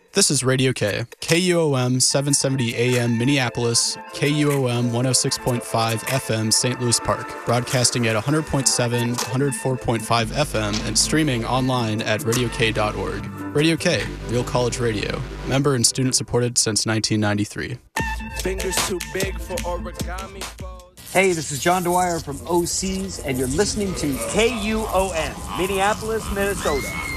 This is Radio K, KUOM 770 AM Minneapolis, KUOM 106.5 FM St. Louis Park, broadcasting at 100.7, 104.5 FM, and streaming online at radiok.org. Radio K, Real College Radio, member and student supported since 1993. Fingers too big for origami. Hey, this is John Dwyer from OCs, and you're listening to KUOM, Minneapolis, Minnesota.